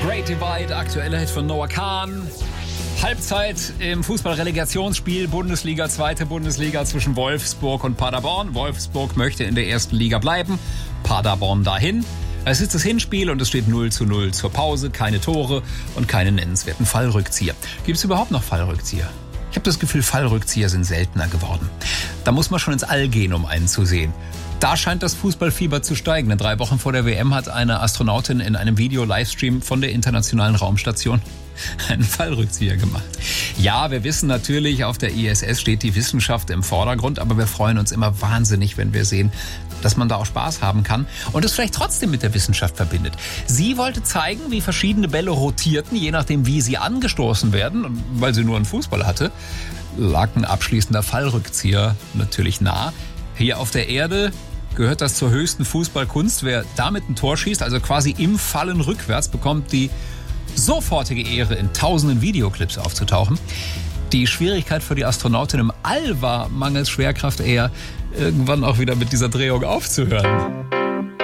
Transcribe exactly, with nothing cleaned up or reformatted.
Great Divide, aktueller Hit von Noah Kahn. Halbzeit im Fußball-Relegationsspiel Bundesliga, zweite Bundesliga zwischen Wolfsburg und Paderborn. Wolfsburg möchte in der ersten Liga bleiben, Paderborn dahin. Es ist das Hinspiel und es steht null zu null zur Pause, keine Tore und keine nennenswerten Fallrückzieher. Gibt es überhaupt noch Fallrückzieher? Ich habe das Gefühl, Fallrückzieher sind seltener geworden. Da muss man schon ins All gehen, um einen zu sehen. Da scheint das Fußballfieber zu steigen. Denn drei Wochen vor der W M hat eine Astronautin in einem Video-Livestream von der Internationalen Raumstation einen Fallrückzieher gemacht. Ja, wir wissen natürlich, auf der I S S steht die Wissenschaft im Vordergrund, aber wir freuen uns immer wahnsinnig, wenn wir sehen, dass man da auch Spaß haben kann und es vielleicht trotzdem mit der Wissenschaft verbindet. Sie wollte zeigen, wie verschiedene Bälle rotierten, je nachdem, wie sie angestoßen werden. Und weil sie nur einen Fußball hatte, lag ein abschließender Fallrückzieher natürlich nah. Hier auf der Erde gehört das zur höchsten Fußballkunst. Wer damit ein Tor schießt, also quasi im Fallen rückwärts, bekommt die sofortige Ehre, in tausenden Videoclips aufzutauchen. Die Schwierigkeit für die Astronautin im All war, mangels Schwerkraft eher, irgendwann auch wieder mit dieser Drehung aufzuhören.